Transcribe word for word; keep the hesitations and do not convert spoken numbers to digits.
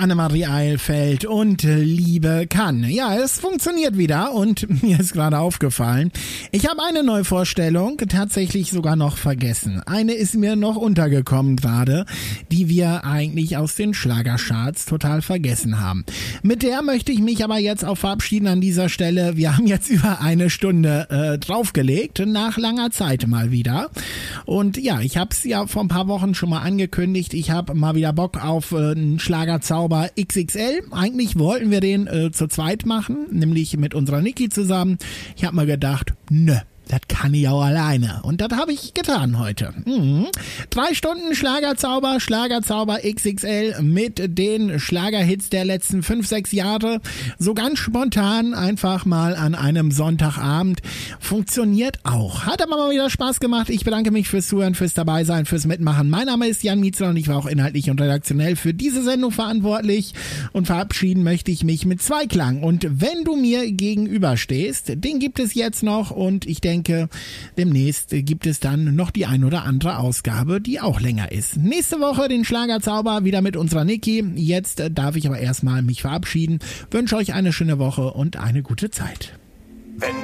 Annemarie Eilfeld und Liebe kann. Ja, es funktioniert wieder und mir ist gerade aufgefallen, ich habe eine Neuvorstellung tatsächlich sogar noch vergessen. Eine ist mir noch untergekommen gerade, die wir eigentlich aus den Schlagercharts total vergessen haben. Mit der möchte ich mich aber jetzt auch verabschieden an dieser Stelle. Wir haben jetzt über eine Stunde äh, draufgelegt, nach langer Zeit mal wieder. Und ja, ich habe es ja vor ein paar Wochen schon mal angekündigt. Ich habe mal wieder Bock auf äh, einen Schlagerzauber X X L. Eigentlich wollten wir den äh, zu zweit machen, nämlich mit unserer Niki zusammen. Ich habe mal gedacht, nö. Das kann ich auch alleine. Und das habe ich getan heute. Mhm. Drei Stunden Schlagerzauber, Schlagerzauber X X L mit den Schlagerhits der letzten fünf, sechs Jahre. So ganz spontan einfach mal an einem Sonntagabend. Funktioniert auch. Hat aber mal wieder Spaß gemacht. Ich bedanke mich fürs Zuhören, fürs Dabeisein, fürs Mitmachen. Mein Name ist Jan Mietzler und ich war auch inhaltlich und redaktionell für diese Sendung verantwortlich. Und verabschieden möchte ich mich mit Zweiklang. Und wenn du mir gegenüberstehst, den gibt es jetzt noch und ich denke, denke, demnächst gibt es dann noch die ein oder andere Ausgabe, die auch länger ist. Nächste Woche den Schlagerzauber wieder mit unserer Niki. Jetzt darf ich aber erstmal mich verabschieden. Wünsche euch eine schöne Woche und eine gute Zeit. Wenn